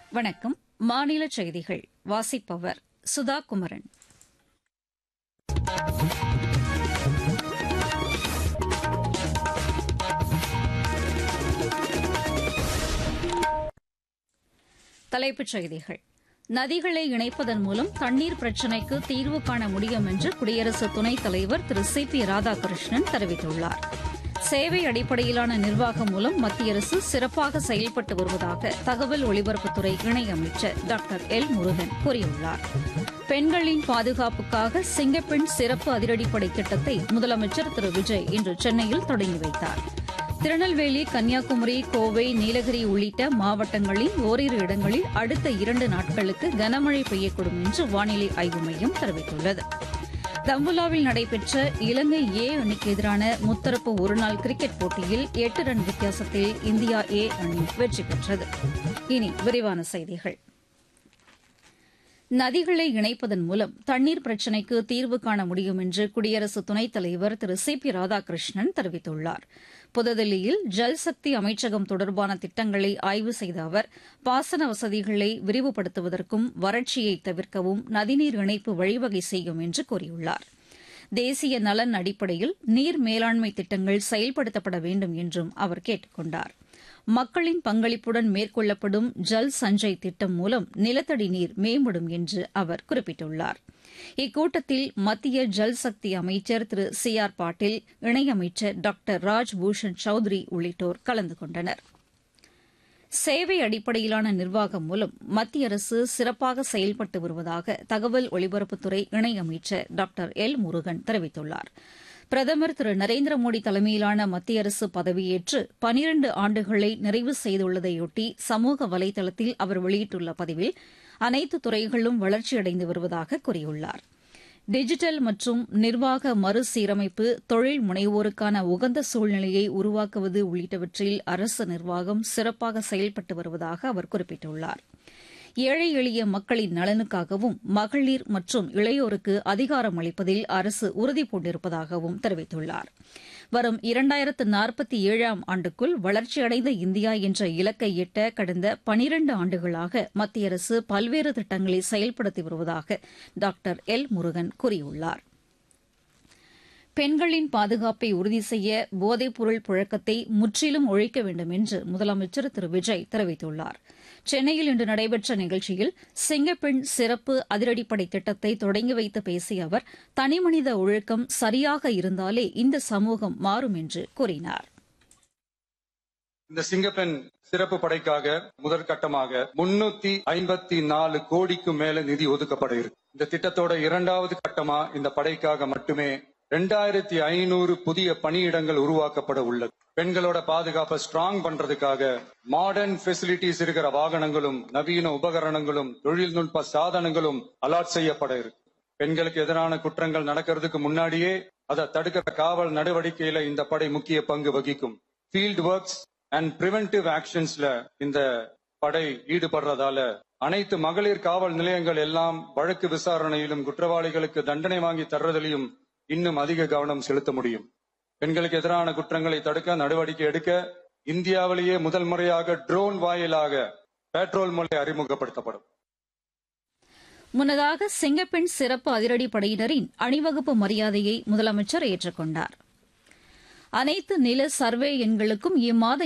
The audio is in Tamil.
வணக்கம். மாநில செய்திகள் வாசிப்பவர் சுதா குமரன். தலைப்புச் செய்திகள். நதிகளை இணைப்பதன் மூலம் தண்ணீர் பிரச்சினைக்கு தீர்வு காண முடியும் என்று குடியரசு துணைத் தலைவர் திரு சி பி ராதாகிருஷ்ணன் தெரிவித்துள்ளார். சேவை அடிப்படையிலான நிர்வாகம் மூலம் மத்திய அரசு சிறப்பாக செயல்பட்டு வருவதாக தகவல் ஒலிபரப்புத்துறை இணையமைச்சர் டாக்டர் எல் முருகன் கூறியுள்ளார். பெண்களின் பாதுகாப்புக்காக சிங்கப்பெண் சிறப்பு அதிரடிப்படை திட்டத்தை முதலமைச்சர் திரு விஜய் இன்று சென்னையில் தொடங்கி வைத்தார். திருநெல்வேலி, கன்னியாகுமரி, கோவை, நீலகிரி உள்ளிட்ட மாவட்டங்களில் ஓரிரு இடங்களில் அடுத்த 2 நாட்களுக்கு கனமழை பெய்யக்கூடும் என்று வானிலை ஆய்வு மையம் தெரிவித்துள்ளது. தம்புலாவில் நடைபெற்ற இலங்கை ஏ அணிக்கு எதிரான முத்தரப்பு ஒருநாள் கிரிக்கெட் போட்டியில் 8 ரன் வித்தியாசத்தில் இந்தியா ஏ அணி வெற்றி பெற்றது. இனி விரிவான செய்திகள். நதிகளை இணைப்பதன் மூலம் தண்ணீர் பிரச்சினைக்கு தீர்வு காண முடியும் என்று குடியரசு துணைத் தலைவர் திரு சி பி ராதாகிருஷ்ணன் தெரிவித்துள்ளார். புதுதில்லியில் ஜல்சக்தி அமைச்சகம் தொடர்பான திட்டங்களை ஆய்வு செய்த அவர் பாசன வசதிகளை விரிவுபடுத்துவதற்கும் வறட்சியை தவிர்க்கவும் நதிநீர் இணைப்பு வழிவகை செய்யும் என்று கூறியுள்ளார். தேசிய நலன் அடிப்படையில் நீர் மேலாண்மை திட்டங்கள் செயல்படுத்தப்பட வேண்டும் என்றும் அவர் கேட்டுக் கொண்டார். மக்களின் பங்களிப்புடன் மேற்கொள்ளப்படும் ஜல் சஞ்சய் திட்டம் மூலம் நிலத்தடி நீர் மேம்படும் என்று அவர் குறிப்பிட்டுள்ளார். இக்கூட்டத்தில் மத்திய ஜல்சக்தி அமைச்சர் திரு சி ஆர் பாட்டீல், இணையமைச்சர் டாக்டர் ராஜ்பூஷன் சௌத்ரி உள்ளிட்டோர் கலந்து கொண்டனர். சேவை அடிப்படையிலான நிர்வாகம் மூலம் மத்திய அரசு சிறப்பாக செயல்பட்டு வருவதாக தகவல் ஒலிபரப்புத்துறை இணையமைச்சர் டாக்டர் எல் முருகன் தெரிவித்துள்ளார். பிரதமர் திரு நரேந்திர மோடி தலைமையிலான மத்திய அரசு பதவியேற்று 12 ஆண்டுகளை நிறைவு செய்துள்ளதையொட்டி சமூக வலைதளத்தில் அவர் வெளியிட்டுள்ள பதிவில் அனைத்து துறைகளும் வளர்ச்சியடைந்து வருவதாக கூறியுள்ளார். டிஜிட்டல் மற்றும் நிர்வாக மறுசீரமைப்பு, தொழில் முனைவோருக்கான உகந்த சூழ்நிலையை உருவாக்குவது உள்ளிட்டவற்றில் அரசு நிர்வாகம் சிறப்பாக செயல்பட்டு வருவதாக அவர் குறிப்பிட்டுள்ளார். ஏழை எளிய மக்களின் நலனுக்காகவும் மகளிர் மற்றும் இளையோருக்கு அதிகாரம் அளிப்பதில் அரசு உறுதிபூண்டிருப்பதாகவும் தெரிவித்துள்ளார். வரும் 2047ஆம் ஆண்டுக்குள் வளர்ச்சியடைந்த இந்தியா என்ற இலக்கை எட்ட கடந்த 12 ஆண்டுகளாக மத்திய அரசு பல்வேறு திட்டங்களை செயல்படுத்தி வருவதாக டாக்டர் எல் முருகன் கூறியுள்ளார். பெண்களின் பாதுகாப்பை உறுதி செய்ய போதைப்பொருள் புழக்கத்தை முற்றிலும் ஒழிக்க வேண்டும் என்று முதலமைச்சர் திரு விஜய் தெரிவித்துள்ளார். சென்னையில் இன்று நடைபெற்ற நிகழ்ச்சியில் சிங்கப்பெண் சிறப்பு அதிரடிப்படை திட்டத்தை தொடங்கி வைத்து பேசிய அவர் தனிமனித ஒழுக்கம் சரியாக இருந்தாலே இந்த சமூகம் மாறும் என்று கூறினார். இந்த சிங்கப்பெண் சிறப்பு படைக்காக முதற்கட்டமாக 354 கோடிக்கும் மேல நிதி ஒதுக்கப்பட இருக்கு. இந்த திட்டத்தோட 2வது கட்டமா இந்த படைக்காக மட்டுமே 2500 புதிய பணியிடங்கள் உருவாக்கப்பட உள்ளது. பெண்களோட பாதுகாப்பை ஸ்ட்ராங் பண்றதுக்காக மாடர்ன் ஃபெசிலிட்டிஸ் இருக்கிற வாகனங்களும் நவீன உபகரணங்களும் தொழில்நுட்ப சாதனங்களும் அலாட் செய்யப்பட இருக்கு. பெண்களுக்கு எதிரான குற்றங்கள் நடக்கிறதுக்கு முன்னாடியே அதை தடுக்கிற காவல் நடவடிக்கையில இந்த படை முக்கிய பங்கு வகிக்கும். ஃபீல்ட் ஒர்க்ஸ் அண்ட் பிரிவென்டிவ் ஆக்ஷன்ஸ்ல இந்த படை ஈடுபடுறதால அனைத்து மகளிர் காவல் நிலையங்கள் எல்லாம் வழக்கு விசாரணையிலும் குற்றவாளிகளுக்கு தண்டனை வாங்கி தர்றதிலையும் இன்னும் அதிக கவனம் செலுத்த முடியும். பெண்களுக்கு எதிரான குற்றங்களை தடுக்க நடவடிக்கை எடுக்க இந்தியாவிலேயே முதல் முறையாக ட்ரோன் வாயிலாக பெட்ரோல் முறை அறிமுகப்படுத்தப்படும். முன்னதாக சிங்கப்பெண் சிறப்பு அதிரடிப்படையினரின் அணிவகுப்பு மரியாதையை முதலமைச்சர் ஏற்றுக்கொண்டார். அனைத்து நில சர்வே எண்களுக்கும் இம்மாத